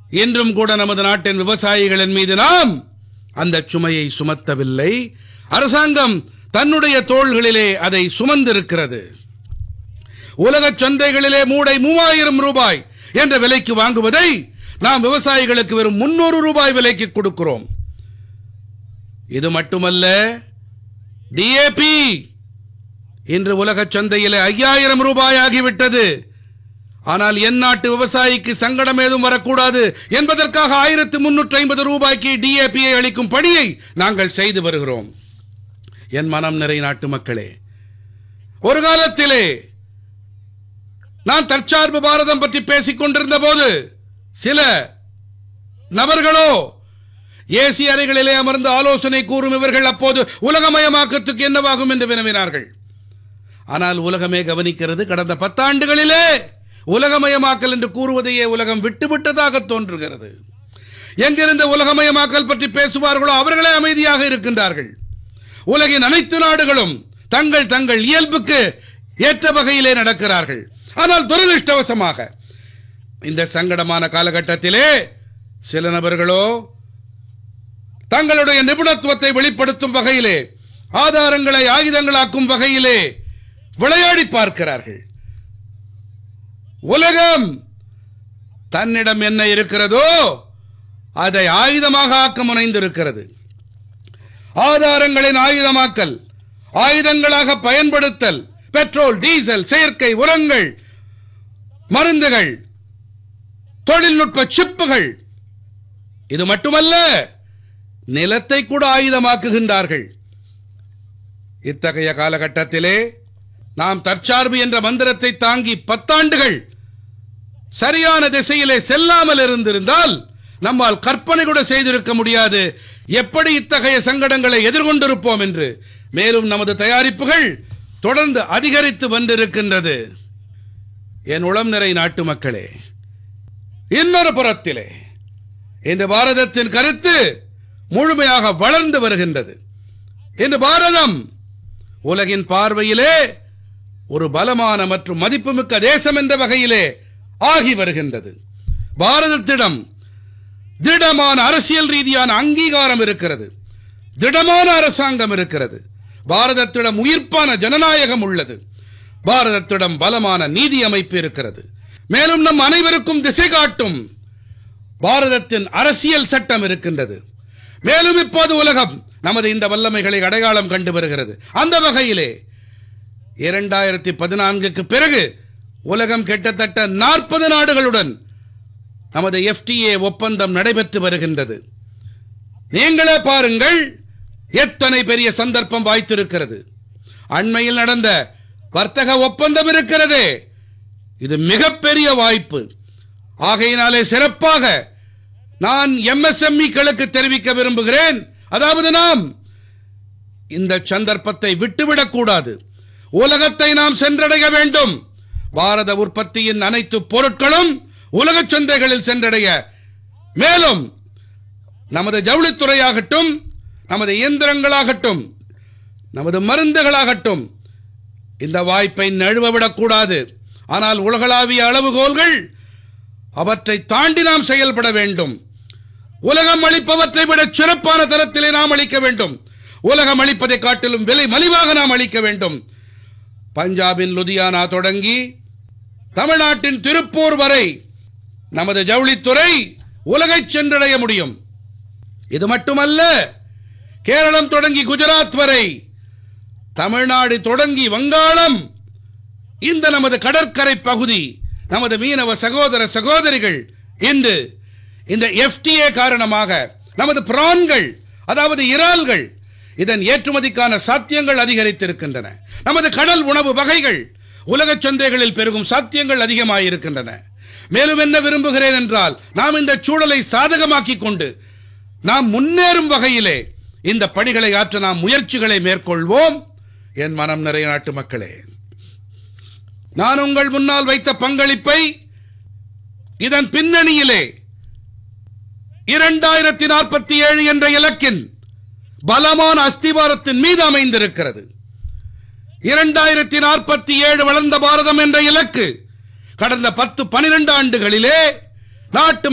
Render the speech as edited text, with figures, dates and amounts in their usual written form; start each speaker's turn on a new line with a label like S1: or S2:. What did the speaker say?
S1: இன்றும் கூட நமது நாட்டின் விவசாயிகளின் மீது நாம் அந்த சுமையை சுமத்தவில்லை. அரசாங்கம் தன்னுடைய தோள்களிலே அதை சுமந்திருக்கிறது. உலக சந்தைகளிலே மூடை 3000 ரூபாய் என்ற விலைக்கு வாங்குவதை நாம் விவசாயிகளுக்கு வெறும் 300 ரூபாய் விலைக்கு கொடுக்கிறோம். இது மட்டுமல்ல, டிஏபி இன்று உலக சந்தையிலே 5000 ரூபாய் ஆகிவிட்டது. ஆனால் என் நாட்டு விவசாயிக்கு சங்கடம் ஏதும் வரக்கூடாது என்பதற்காக 1350 ரூபாய்க்கு டிஏபியை அளிக்கும் பணியை நாங்கள் செய்து வருகிறோம். என் மனம் நிறை நாட்டு மக்களே, ஒரு காலத்திலே நான் தற்சார்பு பாரதம் பற்றி பேசிக் கொண்டிருந்த போது சில நபர்களோ ஏசி அறைகளிலே அமர்ந்து ஆலோசனை கூறும் இவர்கள் அப்போது உலகமயமாக்கத்துக்கு என்னவாகும் என்று வினவினார்கள். ஆனால் உலகமே கவனிக்கிறது. கடந்த 10 ஆண்டுகளிலே உலகமயமாக்கல் என்று கூறுவதையே உலகம் விட்டுவிட்டதாக தோன்றுகிறது. எங்கிருந்து உலகமயமாக்கல் பற்றி பேசுவார்களோ அவர்களே அமைதியாக இருக்கின்றார்கள். உலகின் அனைத்து நாடுகளும் தங்கள் தங்கள் இயல்புக்கு ஏற்ற வகையிலே நடக்கிறார்கள். ஆனால் துரதிர்ஷ்டவசமாக இந்த சங்கடமான காலகட்டத்திலே சில நபர்களோ தங்களுடைய நிபுணத்துவத்தை வெளிப்படுத்தும் வகையிலே, ஆதாரங்களை ஆயுதங்களாக்கும் வகையிலே விளையாடி பார்க்கிறார்கள். உலகம் தன்னிடம் என்ன இருக்கிறதோ அதை ஆயுதமாக ஆக்க முனைந்திருக்கிறது. ஆதாரங்களின் ஆயுதமாக்கல், ஆயுதங்களாக பயன்படுத்தல், பெட்ரோல், டீசல், செயற்கை உரங்கள், மருந்துகள், தொழில்நுட்ப சிப்புகள், இது மட்டுமல்ல, நிலத்தை கூட ஆயுதமாக்குகின்றார்கள். இத்தகைய காலகட்டத்திலே நாம் தற்சார்பு என்ற மந்திரத்தை தாங்கி 10 ஆண்டுகள் சரியான திசையிலே செல்லாமல் இருந்திருந்தால் நம்மால் கற்பனை கூட செய்திருக்க முடியாது எப்படி இத்தகைய சங்கடங்களை எதிர்கொண்டிருப்போம் என்று. மேலும் நமது தயாரிப்புகள் தொடர்ந்து அதிகரித்து வந்திருக்கின்றது. என் உளம் நிறை நாட்டு மக்களே, இன்னொரு புறத்திலே இன்று பாரதத்தின் கருத்து முழுமையாக வளர்ந்து வருகின்றது. இன்று பாரதம் உலகின் பார்வையிலே ஒரு பலமான மற்றும் மதிப்புமிக்க தேசம் என்ற வகையிலே ஆகி வருகின்றது. பாரதத்திடம் திடமான அரசியல் ரீதியான அங்கீகாரம் இருக்கிறது. திடமான அரசாங்கம் இருக்கிறது. பாரதத்திடம் உயிர்ப்பான ஜனநாயகம் உள்ளது. பாரதத்திடம் பலமான நீதி அமைப்பு இருக்கிறது. மேலும் நம் அனைவருக்கும் திசை காட்டும் பாரதத்தின் அரசியல் சட்டம் இருக்கின்றது. மேலும் இப்போது உலகம் நமது இந்த வல்லமைகளை அடையாளம் கண்டு வருகிறது. அந்த வகையிலே 2014க்கு பிறகு உலகம் கிட்டத்தட்ட 40 நாடுகளுடன் நமது FTA ஒப்பந்தம் நடைபெற்று வருகின்றது. நீங்களே பாருங்கள், எத்தனை பெரிய சந்தர்ப்பம் வாய்த்திருக்கிறது. அண்மையில் நடந்த வர்த்தக ஒப்பந்தம் இருக்கிறதே, இது மிகப்பெரிய வாய்ப்பு. ஆகையினாலே சிறப்பாக நான் MSME-க்களுக்கு தெரிவிக்க விரும்புகிறேன். அதாவது நாம் இந்த சந்தர்ப்பத்தை விட்டுவிடக் கூடாது. உலகத்தை நாம் சென்றடைய வேண்டும். பாரத உற்பத்தியின் அனைத்து பொருட்களும் உலக சந்தைகளில் சென்றடைய, மேலும் நமது ஜவுளித்துறையாகட்டும், நமது இயந்திரங்களாகட்டும், நமது மருந்துகளாகட்டும் இந்த வாய்ப்பை நழுவவிடக்கூடாது. ஆனால் உலகளாவிய அளவுகோல்கள், அவற்றை தாண்டி நாம் செயல்பட வேண்டும். உலகம் அளிப்பவற்றை விட சிறப்பான தரத்திலே நாம் அளிக்க வேண்டும். உலகம் அளிப்பதை காட்டிலும் விலை மலிவாக நாம் அளிக்க வேண்டும். பஞ்சாபின் லுதியானா தொடங்கி தமிழ்நாட்டின் திருப்பூர் வரை நமது ஜவுளித்துறை உலகை சென்றடைய முடியும். இது மட்டுமல்ல, கேரளம் தொடங்கி குஜராத் வரை, தமிழ்நாடு தொடங்கி வங்காளம், இந்த நமது கடற்கரை பகுதி, நமது மீனவ சகோதர சகோதரிகள் இன்று இந்த FTA காரணமாக நமது பிரான்கள், அதாவது இறால்கள், இதன் ஏற்றுமதிக்கான சாத்தியங்கள் அதிகரித்திருக்கின்றன. நமது கடல் உணவு வகைகள் உலக சந்தைகளில் பெருகும் சாத்தியங்கள் அதிகமாயிருக்கின்றன. மேலும் என்ன விரும்புகிறேன் என்றால், நாம் இந்த சூழலை சாதகமாக்கிக் கொண்டு நாம் முன்னேறும் வகையிலே இந்த பணிகளை ஆற்ற நாம் முயற்சிகளை மேற்கொள்வோம். என் மனம் நிறை நாட்டு மக்களே, நான் உங்கள் முன்னால் வைத்த பங்களிப்பை இதன் பின்னணியிலே 2047 என்ற இலக்கின் பலமான அஸ்திவாரத்தின் மீது அமைந்திருக்கிறது. 2047 வளர்ந்த பாரதம் என்ற இலக்கு கடந்த 10-12 ஆண்டுகளிலே நாட்டு